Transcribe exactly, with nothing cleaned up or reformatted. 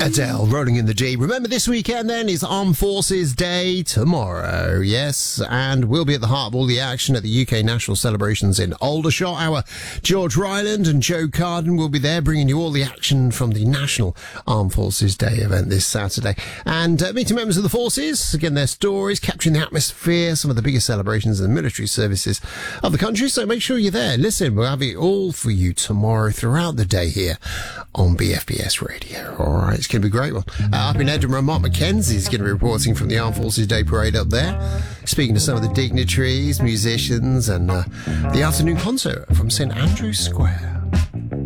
Adele, Rolling in the Deep. Remember, this weekend then is Armed Forces Day tomorrow. Yes, and we'll be at the heart of all the action at the U K national celebrations in Aldershot. Our George Ryland and Joe Carden will be there bringing you all the action from the National Armed Forces Day event this Saturday. And uh, meeting members of the forces, again, their stories, capturing the atmosphere, some of the biggest celebrations in the military services of the country. So make sure you're there. Listen, we'll have it all for you tomorrow throughout the day here on B F B S Radio. All right, it's going to be a great one. Uh, up in Edinburgh, Mark Mackenzie is going to be reporting from the Armed Forces Day Parade up there, speaking to some of the dignitaries, musicians, and uh, the afternoon concert from St Andrew's Square.